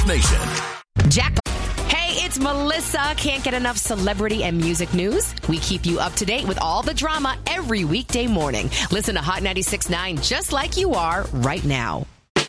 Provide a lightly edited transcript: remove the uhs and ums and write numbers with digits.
Nation. Jack. Hey, it's Melissa. Can't get enough celebrity and music news? We keep you up to date with all the drama every weekday morning. Listen to Hot 96.9 just like you are right now.